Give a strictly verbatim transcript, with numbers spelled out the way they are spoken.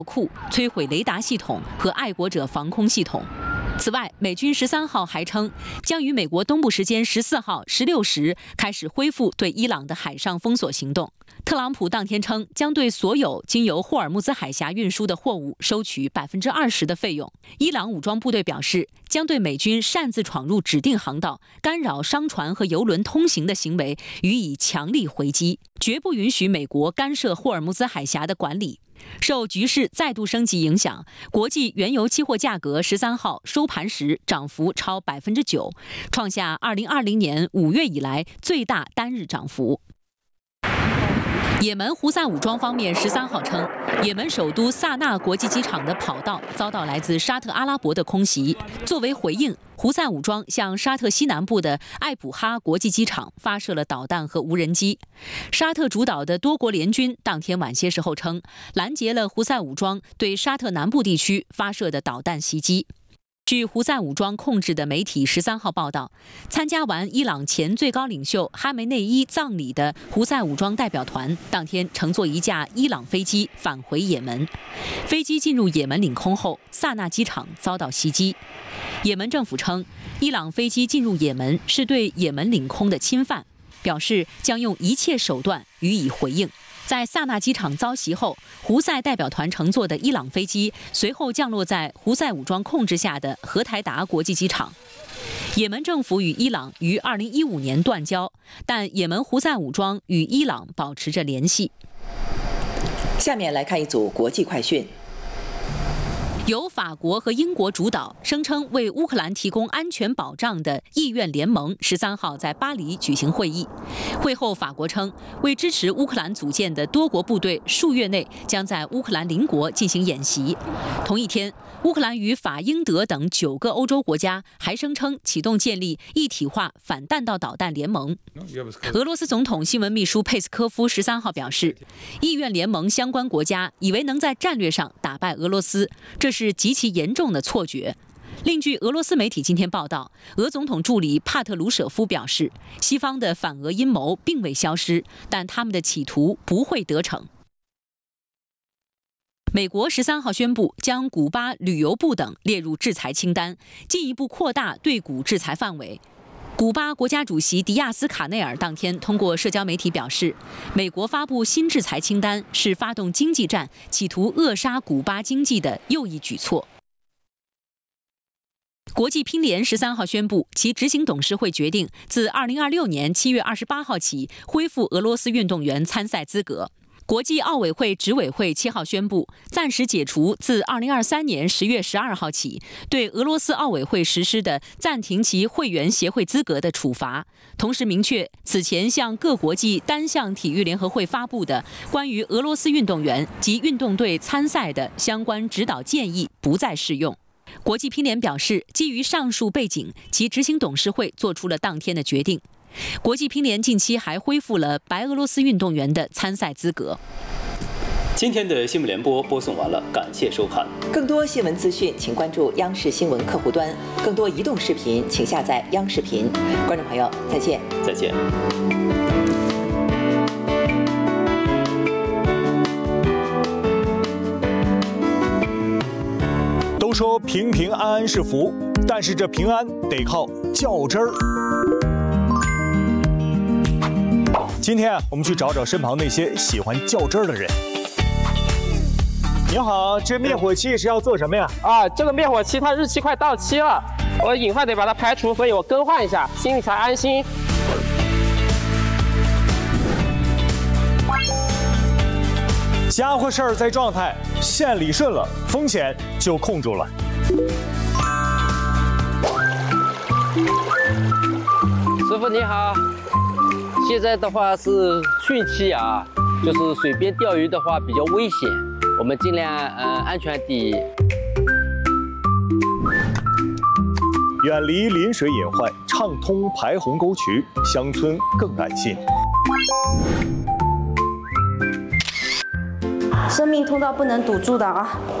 库，摧毁雷达系统和爱国者防空系统。此外，美军十三号还称，将于美国东部时间十四号十六时开始恢复对伊朗的海上封锁行动。特朗普当天称，将对所有经由霍尔木兹海峡运输的货物收取百分之二十的费用。伊朗武装部队表示，将对美军擅自闯入指定航道、干扰商船和油轮通行的行为予以强力回击，绝不允许美国干涉霍尔木兹海峡的管理。受局势再度升级影响，国际原油期货价格十三号收盘时涨幅超百分之九，创下二零二零年五月以来最大单日涨幅。也门胡塞武装方面十三号称，也门首都萨那国际机场的跑道遭到来自沙特阿拉伯的空袭。作为回应，胡塞武装向沙特西南部的艾卜哈国际机场发射了导弹和无人机。沙特主导的多国联军当天晚些时候称，拦截了胡塞武装对沙特南部地区发射的导弹袭击。据胡塞武装控制的媒体十三号报道，参加完伊朗前最高领袖哈梅内伊葬礼的胡塞武装代表团当天乘坐一架伊朗飞机返回也门。飞机进入也门领空后，萨那机场遭到袭击。也门政府称，伊朗飞机进入也门是对也门领空的侵犯，表示将用一切手段予以回应。在萨那机场遭袭后，胡塞代表团乘坐的伊朗飞机随后降落在胡塞武装控制下的荷台达国际机场。也门政府与伊朗于二零一五年断交，但也门胡塞武装与伊朗保持着联系。 下面来看一组国际快讯。 由法国和英国主导，声称为乌克兰提供安全保障的意愿联盟十三号在巴黎举行会议。会后，法国称，为支持乌克兰组建的多国部队数月内将在乌克兰邻国进行演习。同一天，乌克兰与法、英、德等九个欧洲国家还声称启动建立一体化反弹道导弹联盟。俄罗斯总统新闻秘书佩斯科夫十三号表示，意愿联盟相关国家以为能在战略上打败俄罗斯，这是极其严重的错觉。另据俄罗斯媒体今天报道，俄总统助理帕特鲁舍夫表示，西方的反俄阴谋并未消失，但他们的企图不会得逞。美国十三号宣布将古巴旅游部等列入制裁清单，进一步扩大对古制裁范围。古巴国家主席迪亚斯卡内尔当天通过社交媒体表示，美国发布新制裁清单是发动经济战，企图扼杀古巴经济的又一举措。国际乒联十三号宣布，其执行董事会决定自二零二六年七月二十八号起恢复俄罗斯运动员参赛资格。国际奥委会执委会七号宣布，暂时解除自二零二三年十月十二号起对俄罗斯奥委会实施的暂停其会员协会资格的处罚，同时明确此前向各国际单项体育联合会发布的关于俄罗斯运动员及运动队参赛的相关指导建议不再适用。国际乒联表示，基于上述背景，其执行董事会做出了当天的决定。国际乒联近期还恢复了白俄罗斯运动员的参赛资格。 今天的新闻联播播送完了，感谢收看。 更多新闻资讯，请关注央视新闻客户端；更多移动视频，请下载央视频。观众朋友，再见。 再见。 都说平平安安是福，但是这平安得靠较真儿。今天啊，我们去找找身旁那些喜欢较真儿的人。你好，这灭火器是要做什么呀？ 啊，这个灭火器它日期快到期了，我隐患得把它排除，所以我更换一下，心里才安心。 家伙事儿在状态，线理顺了，风险就控住了。 师傅你好，现在的话是汛期啊，就是水边钓鱼的话比较危险，我们尽量呃安全地远离临水隐患，畅通排洪沟渠，乡村更安心。 生命通道不能堵住的啊！